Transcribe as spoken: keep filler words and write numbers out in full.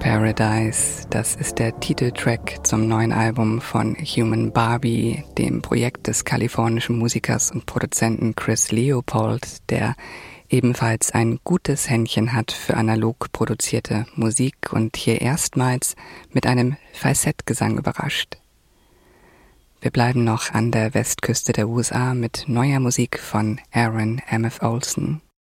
Paradise, das ist der Titeltrack zum neuen Album von Human Barbie, dem Projekt des kalifornischen Musikers und Produzenten Chris Leopold, der ebenfalls ein gutes Händchen hat für analog produzierte Musik und hier erstmals mit einem Falsettgesang überrascht. Wir bleiben noch an der Westküste der U S A mit neuer Musik von Aaron M F Olson.